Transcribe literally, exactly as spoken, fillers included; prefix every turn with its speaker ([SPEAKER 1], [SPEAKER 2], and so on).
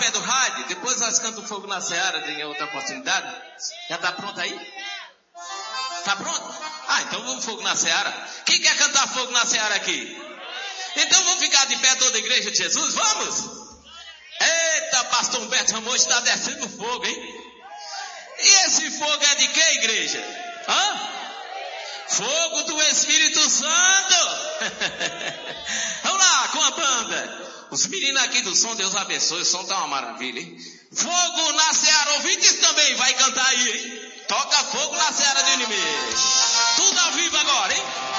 [SPEAKER 1] pé do rádio, depois nós cantamos Fogo na Seara em outra oportunidade. Já está pronto aí? Está pronto? Ah, então vamos Fogo na Seara. Quem quer cantar Fogo na Seara aqui? Então vamos ficar de pé toda a igreja de Jesus? Vamos? Eita, pastor Humberto Ramos está descendo fogo, hein? E esse fogo é de que, igreja? Hã? Fogo do Espírito Santo. Vamos lá com a banda. Os meninos aqui do som, Deus abençoe, o som tá uma maravilha, hein? Fogo na Seara, ouvintes também, vai cantar aí, hein? Toca fogo na Seara do inimigo. Tudo ao vivo agora, hein?